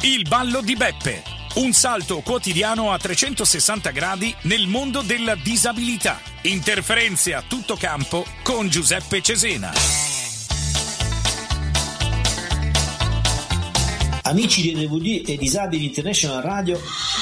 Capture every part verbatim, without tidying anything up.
Il ballo di Beppe. Un salto quotidiano a trecentosessanta gradi nel mondo della disabilità. Interferenze a tutto campo con Giuseppe Cesena. Amici di R V D e Disabili International Radio,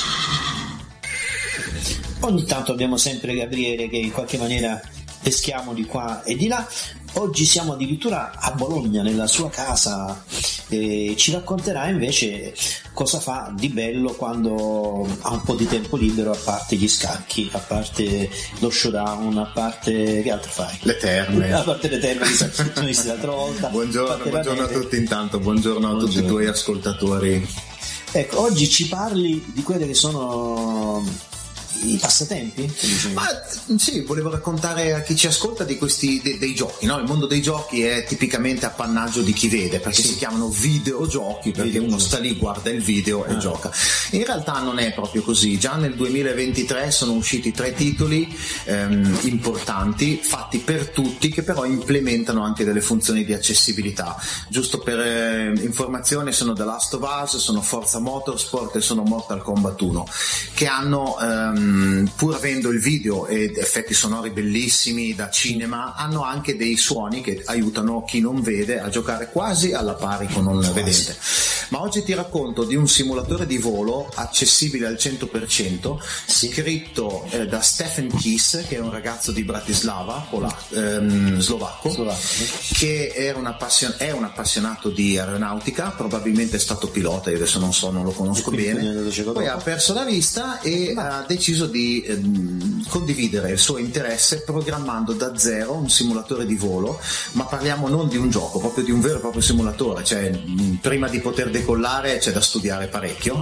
ogni tanto abbiamo sempre Gabriele che in qualche maniera peschiamo di qua e di là. Oggi siamo addirittura a Bologna, nella sua casa, e ci racconterà invece cosa fa di bello quando ha un po' di tempo libero, a parte gli scacchi, a parte lo showdown, a parte che altro fai? Le terme. A parte le terme, che sono visti l'altra volta. Buongiorno, buongiorno a tutti intanto, buongiorno a buongiorno. tutti i tuoi ascoltatori. Ecco, oggi ci parli di quelle che sono i passatempi? Ma sì, volevo raccontare a chi ci ascolta di questi de, dei giochi, no? Il mondo dei giochi è tipicamente appannaggio di chi vede, perché sì. si chiamano videogiochi, perché Video uno giochi. sta lì, guarda il video ah. e gioca. In realtà non è proprio così. Già nel duemilaventitré sono usciti tre titoli ehm, importanti, fatti per tutti, che però implementano anche delle funzioni di accessibilità. Giusto per eh, informazione, sono The Last of Us, sono Forza Motorsport e sono Mortal Kombat uno, che hanno ehm, pur avendo il video ed effetti sonori bellissimi da cinema, hanno anche dei suoni che aiutano chi non vede a giocare quasi alla pari con un vedente. Ma oggi ti racconto di un simulatore di volo accessibile al cento per cento, scritto eh, da Stefan Kiss, che è un ragazzo di Bratislava, pola, ehm, slovacco, slovacco, che era un appassion- è un appassionato di aeronautica, probabilmente è stato pilota, io adesso non so, non lo conosco bene, poi ha perso la vista e Ma... ha deciso di ehm, condividere il suo interesse programmando da zero un simulatore di volo, ma parliamo non di un gioco, proprio di un vero e proprio simulatore, cioè mh, prima di poter decollare c'è da studiare parecchio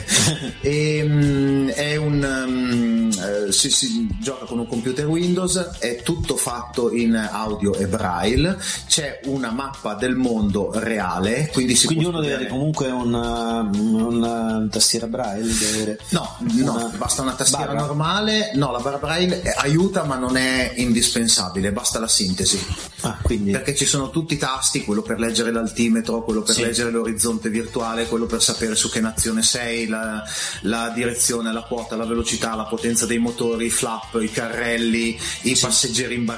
e mh, è un um, si, si gioca con un computer Windows, è tutto fatto in audio e braille, c'è una mappa del mondo reale, quindi si quindi può uno studiare... deve avere comunque una, una tastiera braille, deve avere no, no, una... basta una tastiera barra. normale, no, la barra braille aiuta ma non è indispensabile, basta la sintesi. Ah, quindi... perché ci sono tutti i tasti, quello per leggere l'altimetro, quello per sì. leggere l'orizzonte virtuale, quello per sapere su che nazione sei, la, la direzione, la quota, la velocità, la potenza dei motori, i flap, i carrelli, i sì. passeggeri imbarcati